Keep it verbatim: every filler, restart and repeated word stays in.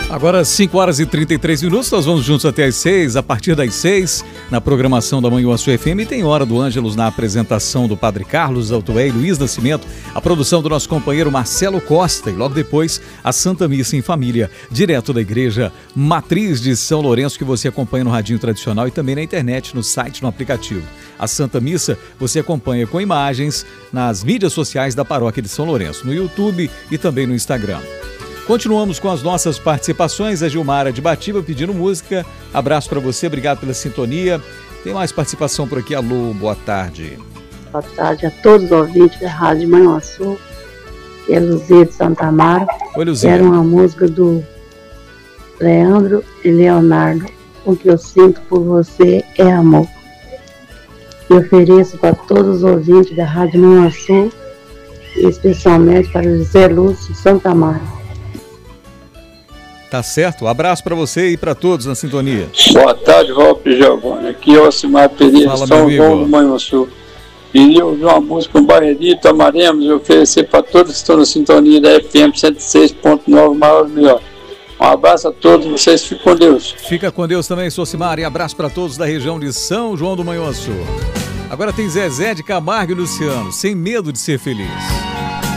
Agora cinco horas e trinta e três minutos, nós vamos juntos até às seis. A partir das seis, na programação da Manhuaçu F M, tem Hora do Ângelus na apresentação do Padre Carlos Altoé e Luiz Nascimento, a produção do nosso companheiro Marcelo Costa e logo depois a Santa Missa em Família, direto da Igreja Matriz de São Lourenço, que você acompanha no radinho tradicional e também na internet, no site, no aplicativo. A Santa Missa você acompanha com imagens nas mídias sociais da Paróquia de São Lourenço, no YouTube e também no Instagram. Continuamos com as nossas participações. A Gilmara de Batiba pedindo música. Abraço para você, obrigado pela sintonia. Tem mais participação por aqui. Alô, boa tarde. Boa tarde a todos os ouvintes da Rádio Manhuaçu. Que é Luzia de Santa Amaro. Oi, Luzia. Era uma música do Leandro e Leonardo. O que eu sinto por você é amor. E ofereço para todos os ouvintes da Rádio Manhuaçu, especialmente para José Lúcio de Santa Amaro. Tá certo, abraço para você e para todos na sintonia. Boa tarde, Walter Giovanni. Aqui é o Ocimar Pereira, Fala, São meu João amigo. do Manhuaçu. Queria ouvir uma música, um Barrerito, Amaremos, e oferecer para todos que estão na sintonia da F M cento e seis ponto nove, maior melhor. Um abraço a todos, vocês fiquem com Deus. Fica com Deus também, sou Ocimar, e abraço para todos da região de São João do Manhuaçu. Agora tem Zezé de Camargo e Luciano, Sem Medo de Ser Feliz.